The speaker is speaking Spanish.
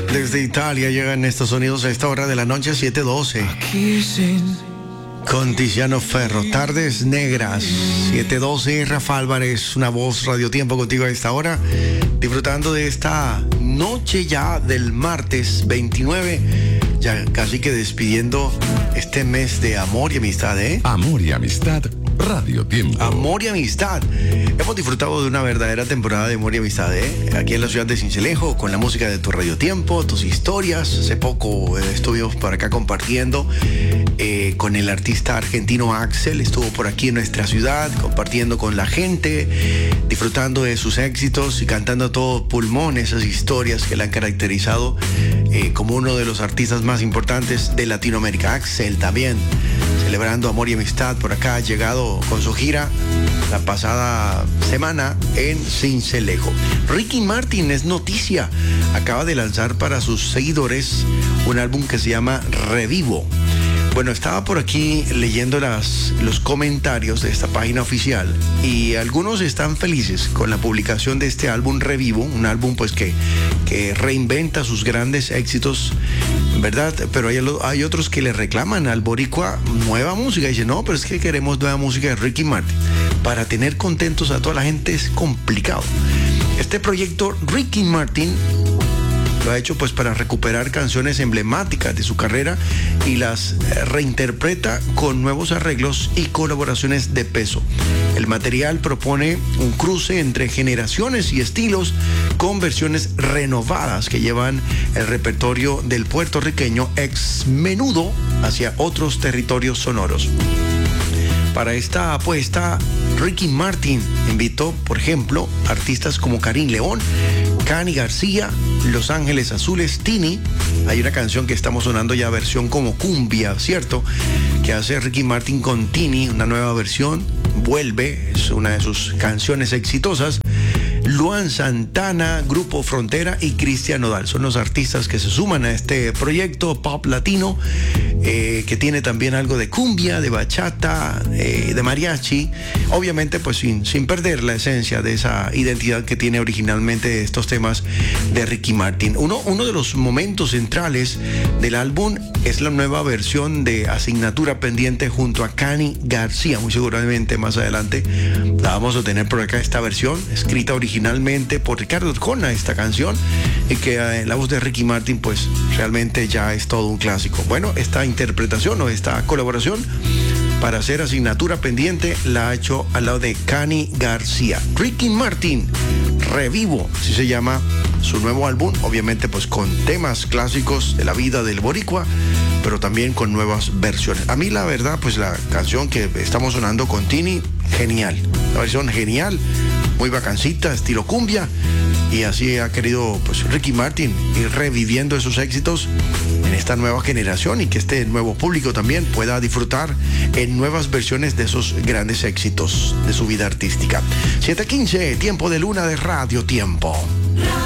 Desde Italia llegan estos sonidos a esta hora de la noche, 7:12. Con Tiziano Ferro, Tardes Negras, 7:12. Rafa Álvarez, una voz Radio Tiempo contigo a esta hora, disfrutando de esta noche ya del martes 29, ya casi que despidiendo este mes de amor y amistad, ¿eh? Amor y amistad, Radio Tiempo. Amor y amistad. Hemos disfrutado de una verdadera temporada de amor y amistad, ¿eh? Aquí en la ciudad de Sincelejo, con la música de tu Radio Tiempo, tus historias. Hace poco estuvimos por acá compartiendo con el artista argentino Axel. Estuvo por aquí en nuestra ciudad, compartiendo con la gente, disfrutando de sus éxitos y cantando a todo pulmón esas historias que le han caracterizado como uno de los artistas más importantes de Latinoamérica. Axel también celebrando amor y amistad por acá, ha llegado con su gira la pasada semana en Sincelejo. Ricky Martin es noticia, acaba de lanzar para sus seguidores un álbum que se llama Revivo. Bueno, estaba por aquí leyendo los comentarios de esta página oficial y algunos están felices con la publicación de este álbum Revivo, un álbum pues que reinventa sus grandes éxitos, ¿verdad? Pero hay otros que le reclaman al boricua nueva música y dicen, no, pero es que queremos nueva música de Ricky Martin. Para tener contentos a toda la gente es complicado. Este proyecto Ricky Martin lo ha hecho pues para recuperar canciones emblemáticas de su carrera y las reinterpreta con nuevos arreglos y colaboraciones de peso. El material propone un cruce entre generaciones y estilos con versiones renovadas que llevan el repertorio del puertorriqueño ex menudo hacia otros territorios sonoros. Para esta apuesta, Ricky Martin invitó, por ejemplo, artistas como Karim León, Cani García, Los Ángeles Azules, Tini. Hay una canción que estamos sonando ya, versión como cumbia, ¿cierto? Que hace Ricky Martin con Tini, una nueva versión. Vuelve, es una de sus canciones exitosas. Luan Santana, Grupo Frontera y Cristian Nodal son los artistas que se suman a este proyecto pop latino, que tiene también algo de cumbia, de bachata, de mariachi, obviamente pues sin perder la esencia de esa identidad que tiene originalmente estos temas de Ricky Martin. Uno de los momentos centrales del álbum es la nueva versión de Asignatura Pendiente junto a Cani García. Muy seguramente más adelante la vamos a tener por acá, esta versión escrita originalmente por Ricardo Arjona, esta canción, y que la voz de Ricky Martin pues realmente ya es todo un clásico. Bueno, esta interpretación o esta colaboración para hacer Asignatura Pendiente la ha hecho al lado de Cani García. Ricky Martin, Revivo, así se llama su nuevo álbum, obviamente pues con temas clásicos de la vida del boricua, pero también con nuevas versiones. A mí la verdad pues la canción que estamos sonando con Tini, genial, la versión genial, muy bacancita, estilo cumbia, y así ha querido pues Ricky Martin ir reviviendo esos éxitos en esta nueva generación y que este nuevo público también pueda disfrutar en nuevas versiones de esos grandes éxitos de su vida artística. 7:15, tiempo de luna de Radio Tiempo.